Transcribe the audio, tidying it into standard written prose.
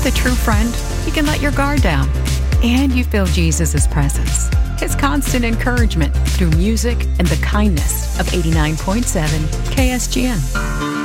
With a true friend, you can let your guard down. And you feel Jesus' presence, His constant encouragement through music and the kindness of 89.7 KSGN.